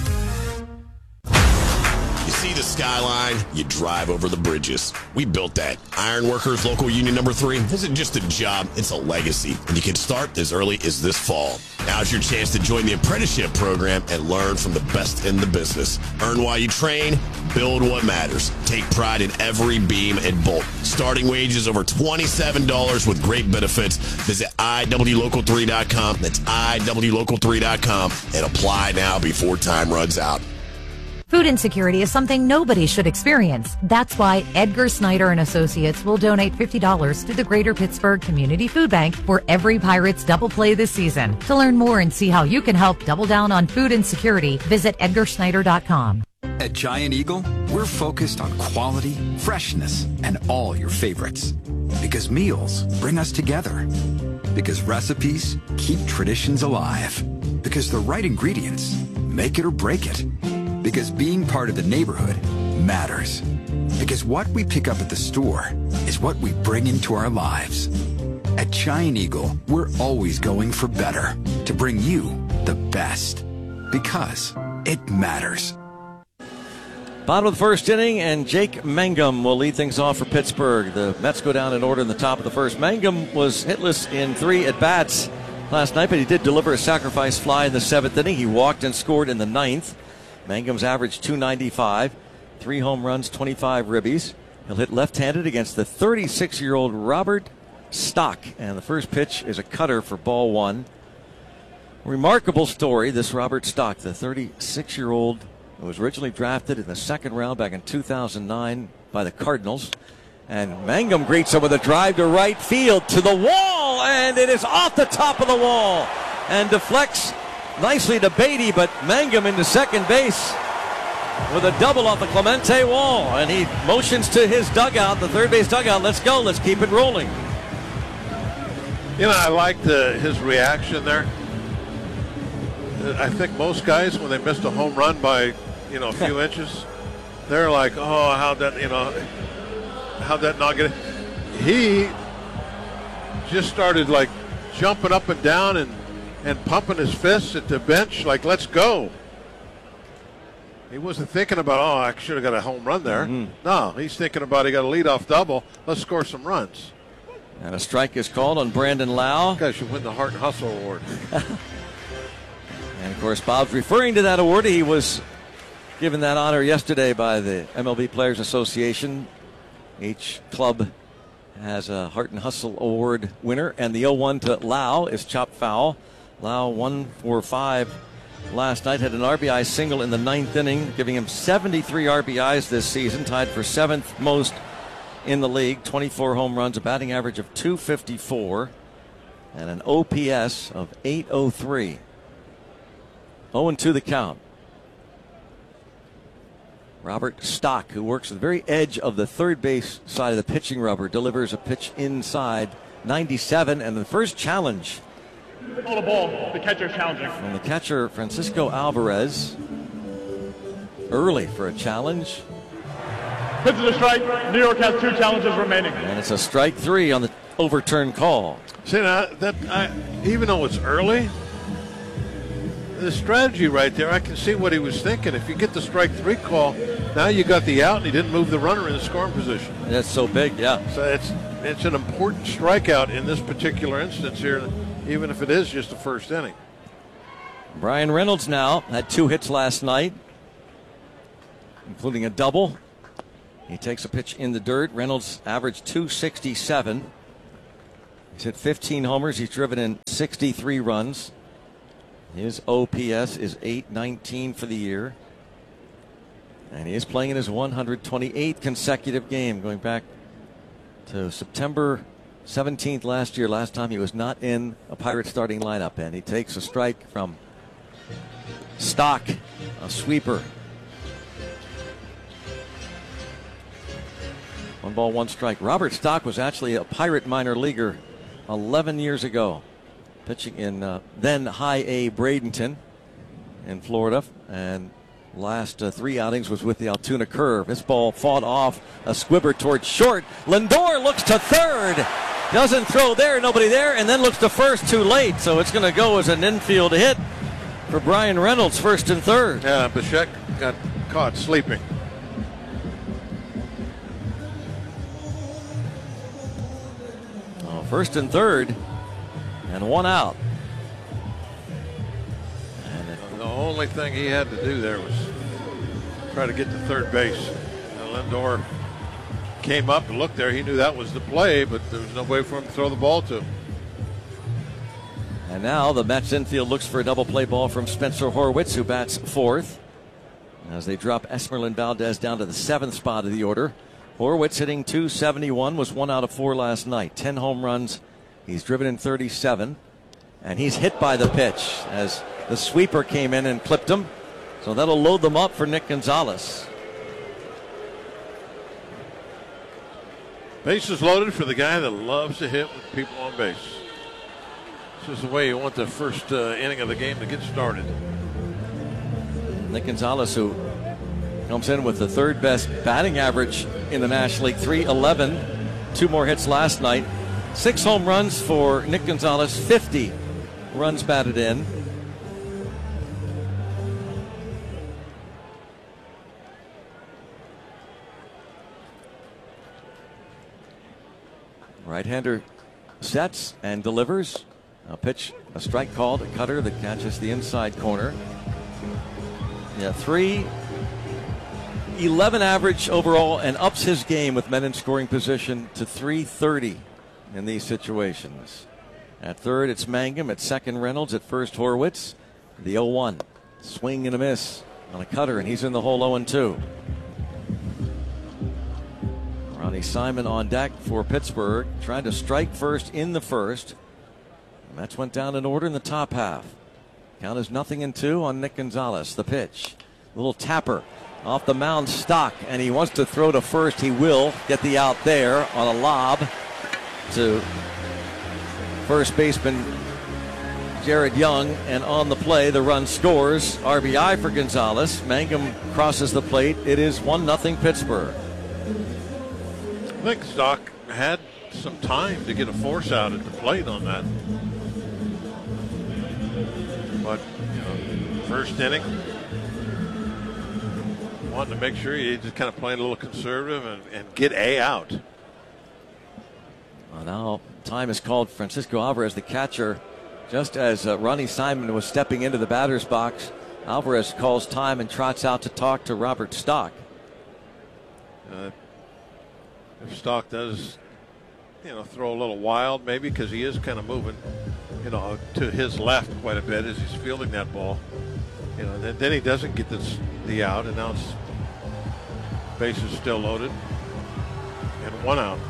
You see the skyline, you drive over the bridges. We built that. Ironworkers Local Union Number 3 isn't just a job, it's a legacy. And you can start as early as this fall. Now's your chance to join the apprenticeship program and learn from the best in the business. Earn while you train, build what matters. Take pride in every beam and bolt. Starting wages over $27 with great benefits. Visit IWLocal3.com. That's IWLocal3.com and apply now before time runs out. Food insecurity is something nobody should experience. That's why Edgar Snyder and Associates will donate $50 to the Greater Pittsburgh Community Food Bank for every Pirates double play this season. To learn more and see how you can help double down on food insecurity, visit EdgarSnyder.com. At Giant Eagle, we're focused on quality, freshness, and all your favorites. Because meals bring us together. Because recipes keep traditions alive. Because the right ingredients make it or break it. Because being part of the neighborhood matters. Because what we pick up at the store is what we bring into our lives. At Giant Eagle, we're always going for better to bring you the best. Because it matters. Bottom of the first inning, and Jake Mangum will lead things off for Pittsburgh. The Mets go down in order in the top of the first. Mangum was hitless in 3 at-bats last night, but he did deliver a sacrifice fly in the 7th inning. He walked and scored in the 9th. Mangum's averaged .295, 3 home runs, 25 ribbies. He'll hit left-handed against the 36-year-old Robert Stock, and the first pitch is a cutter for ball 1. Remarkable story, this Robert Stock, the 36-year-old who was originally drafted in the 2nd round back in 2009 by the Cardinals. And Mangum greets him with a drive to right field to the wall, and it is off the top of the wall and deflects nicely to Beatty, but Mangum into second base with a double off the Clemente wall, and he motions to his dugout, the third base dugout. Let's go, let's keep it rolling. You know, I liked his reaction there. I think most guys, when they missed a home run by, a few inches, they're like, oh, how'd that not get it? He just started like jumping up and down and pumping his fists at the bench like, let's go. He wasn't thinking about, I should have got a home run there. Mm-hmm. No, he's thinking about he got a leadoff double. Let's score some runs. And a strike is called on Brandon Lau. Guys should win the Heart and Hustle Award. And, of course, Bob's referring to that award. He was given that honor yesterday by the MLB Players Association. Each club has a Heart and Hustle Award winner, and the 0-1 to Lau is chopped foul. Lau 1 for 5 last night, had an RBI single in the 9th inning, giving him 73 RBIs this season, tied for 7th most in the league. 24 home runs, a batting average of .254, and an OPS of .803. 0-2 the count. Robert Stock, who works at the very edge of the third base side of the pitching rubber, delivers a pitch inside 97, and the first challenge. Call the ball. The catcher challenging. From the catcher, Francisco Alvarez. early for a challenge. Pitch is a strike. New York has 2 challenges remaining. And it's a strike 3 on the overturned call. See, now, even though it's early, the strategy right there, I can see what he was thinking. If you get the strike 3 call, now you got the out and he didn't move the runner in the scoring position. That's so big, yeah. So it's an important strikeout in this particular instance here, even if it is just the first inning. Bryan Reynolds now had 2 hits last night, including a double. He takes a pitch in the dirt. Reynolds averaged .267. He's hit 15 homers. He's driven in 63 runs. His OPS is .819 for the year. And he is playing in his 128th consecutive game, going back to September 17th last year. Last time he was not in a Pirates starting lineup. And he takes a strike from Stock, a sweeper. 1 ball, 1 strike. Robert Stock was actually a Pirate minor leaguer 11 years ago, pitching in then High A Bradenton in Florida, and last 3 outings was with the Altoona Curve. This ball fought off a squibber towards short. Lindor looks to third, doesn't throw there, nobody there, and then looks to first too late, so it's going to go as an infield hit for Bryan Reynolds, first and third. Yeah, Bichette got caught sleeping. First and third, and 1 out. And the only thing he had to do there was try to get to third base. And Lindor came up and looked there. He knew that was the play, but there was no way for him to throw the ball to. And now the Mets infield looks for a double play ball from Spencer Horwitz, who bats 4th, as they drop Esmeralyn Valdez down to the 7th spot of the order. Horwitz hitting .271, was 1 out of 4 last night. 10 home runs. He's driven in 37. And he's hit by the pitch as the sweeper came in and clipped him. So that'll load them up for Nick Gonzalez. Bases loaded for the guy that loves to hit with people on base. This is the way you want the first inning of the game to get started. Nick Gonzalez, who comes in with the 3rd best batting average in the National League, .311. 2 more hits last night. 6 home runs for Nick Gonzalez, 50 runs batted in. Right-hander sets and delivers. A pitch, a strike called, a cutter that catches the inside corner. Yeah, 3.11 average overall, and ups his game with men in scoring position to .330 in these situations. At third, it's Mangum. At second, Reynolds. At first, Horwitz. The 0-1. Swing and a miss on a cutter, and he's in the hole 0-2. Ronnie Simon on deck for Pittsburgh. Tried to strike first in the first. The Mets went down in order in the top half. Count is 0-2 on Nick Gonzalez. The pitch. Little tapper off the mound, Stock, and he wants to throw to first. He will get the out there on a lob to first baseman Jared Young, and on the play the run scores. RBI for Gonzalez. Mangum crosses the plate. It is 1-0 Pittsburgh. I think Stock had some time to get a force out at the plate on that. But, first inning, wanting to make sure he just kind of playing a little conservative and get a out. Well, now time is called. Francisco Alvarez, the catcher, just as Ronnie Simon was stepping into the batter's box. Alvarez calls time and trots out to talk to Robert Stock. If Stock does, throw a little wild, maybe because he is kind of moving, to his left quite a bit as he's fielding that ball. Then he doesn't get the out, and now it's bases still loaded and 1 out.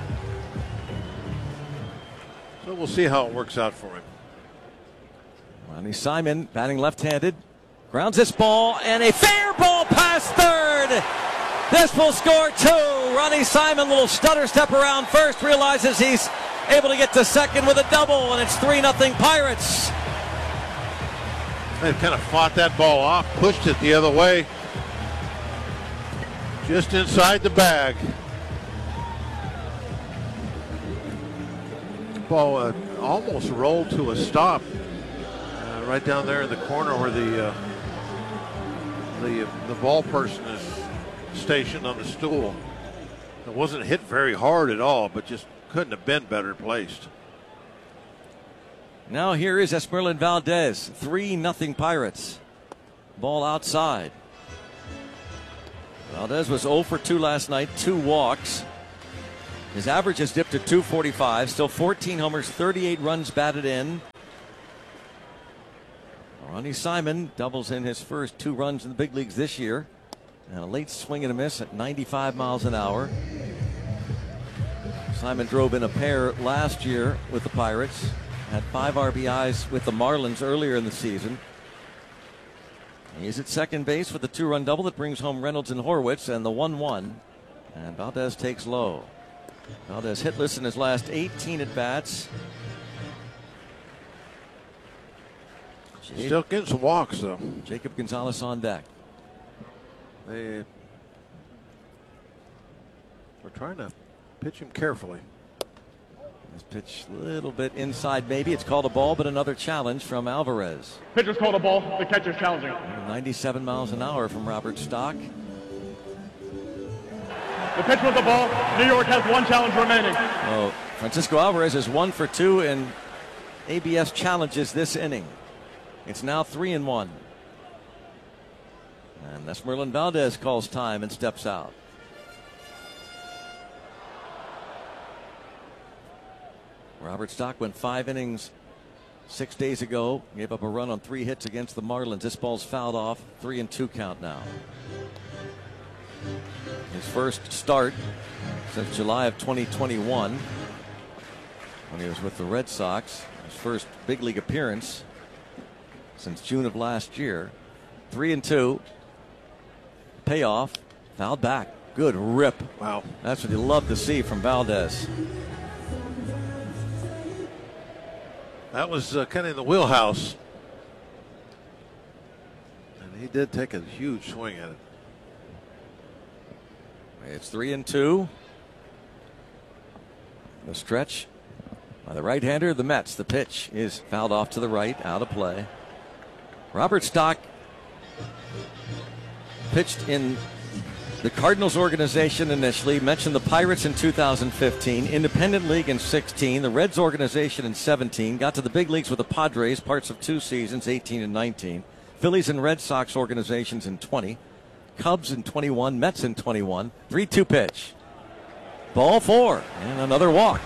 So we'll see how it works out for him. Ronnie Simon batting left-handed, grounds this ball, and a fair ball past third. This will score 2. Ronnie Simon, little stutter step around first, realizes he's able to get to second with a double, and it's 3-0 Pirates. They kind of fought that ball off, pushed it the other way, Just inside the bag. Ball almost rolled to a stop right down there in the corner where the ball person is stationed on the stool. It wasn't hit very hard at all, but just couldn't have been better placed. Now here is Esmeralyn Valdez, 3-0 Pirates. Ball outside. Valdez was 0 for 2 last night, 2 walks. His average has dipped to .245, still 14 homers, 38 runs batted in. Ronnie Simon doubles in his first 2 runs in the big leagues this year. And a late swing and a miss at 95 miles an hour. Simon drove in a pair last year with the Pirates. Had 5 RBIs with the Marlins earlier in the season. He's at second base with the 2-run double that brings home Reynolds and Horwitz and the 1-1. And Valdez takes low. Valdez hitless in his last 18 at-bats. Still getting some walks, though. Jacob Gonzalez on deck. We're trying to pitch him carefully. This pitch a little bit inside, maybe. It's called a ball, but another challenge from Alvarez. Pitcher's called a ball. The catcher's challenging. 97 miles an hour from Robert Stock. The pitch was a ball. New York has 1 challenge remaining. Oh, Francisco Alvarez is 1 for 2 in ABS challenges this inning. It's now 3-1. And Esmeralyn Valdez calls time and steps out. Robert Stock went 5 innings 6 days ago. Gave up a run on 3 hits against the Marlins. This ball's fouled off. 3-2 count now. His first start since July of 2021 when he was with the Red Sox. His first big league appearance since June of last year. 3-2. Payoff. Fouled back. Good rip. Wow. That's what you love to see from Valdez. That was kind of in the wheelhouse. And he did take a huge swing at it. It's 3-2. The stretch by the right-hander, the Mets. The pitch is fouled off to the right, out of play. Robert Stock pitched in the Cardinals organization initially, mentioned the Pirates in 2015, Independent League in 16, the Reds organization in 17, got to the big leagues with the Padres, parts of 2 seasons, 18 and 19, Phillies and Red Sox organizations in 20, Cubs in 21, Mets in 21, 3-2 pitch. Ball 4, and another walk.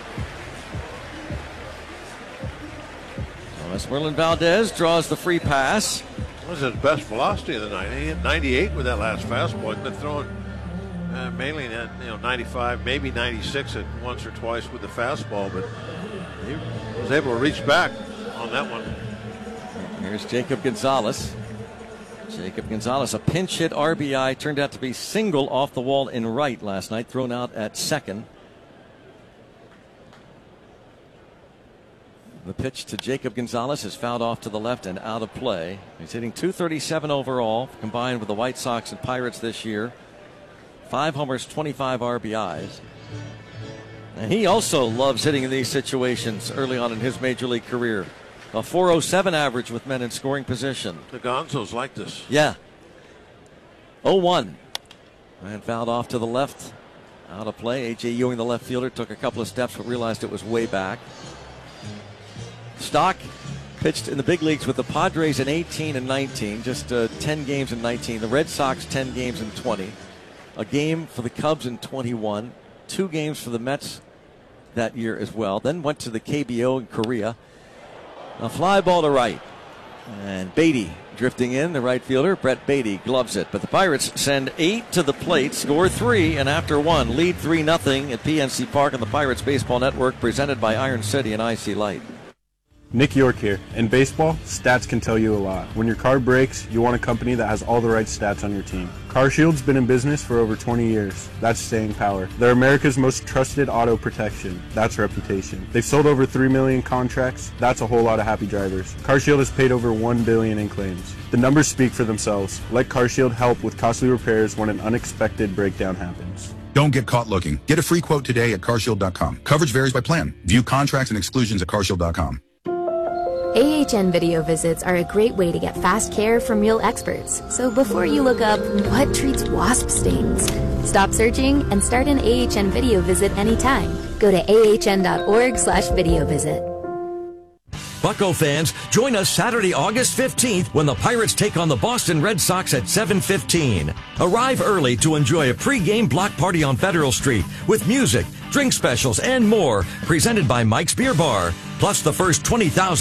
Esmeralyn Valdez draws the free pass. That was his best velocity of the night. He hit 98 with that last fastball. He's been throwing mainly at 95, maybe 96 at once or twice with the fastball, but he was able to reach back on that one. Here's Jacob Gonzalez. Jacob Gonzalez, a pinch hit RBI, turned out to be single off the wall in right last night, thrown out at second. The pitch to Jacob Gonzalez is fouled off to the left and out of play. He's hitting .237 overall, combined with the White Sox and Pirates this year. 5 homers, 25 RBIs. And he also loves hitting in these situations early on in his major league career. A .407 average with men in scoring position. The Gonzos like this. Yeah. 0-1. And fouled off to the left. Out of play. A.J. Ewing, the left fielder, took a couple of steps but realized it was way back. Stock pitched in the big leagues with the Padres in 18 and 19, just 10 games in 19. The Red Sox 10 games in 20. A game for the Cubs in 21. 2 games for the Mets that year as well. Then went to the KBO in Korea. A fly ball to right. And Beatty drifting in, the right fielder. Brett Beatty gloves it. But the Pirates send 8 to the plate, score 3, and after 1, lead 3-0 at PNC Park on the Pirates Baseball Network, presented by Iron City and IC Light. Nick York here. In baseball, stats can tell you a lot. When your car breaks, you want a company that has all the right stats on your team. CarShield's been in business for over 20 years. That's staying power. They're America's most trusted auto protection. That's reputation. They've sold over 3 million contracts. That's a whole lot of happy drivers. CarShield has paid over $1 billion in claims. The numbers speak for themselves. Let CarShield help with costly repairs when an unexpected breakdown happens. Don't get caught looking. Get a free quote today at carshield.com. Coverage varies by plan. View contracts and exclusions at carshield.com. AHN video visits are a great way to get fast care from real experts. So before you look up what treats wasp stings, stop searching and start an AHN video visit anytime. Go to ahn.org/video visit. Bucco fans, join us Saturday, August 15th when the Pirates take on the Boston Red Sox at 7:15. Arrive early to enjoy a pre-game block party on Federal Street with music, drink specials, and more, presented by Mike's Beer Bar. Plus the first 20,000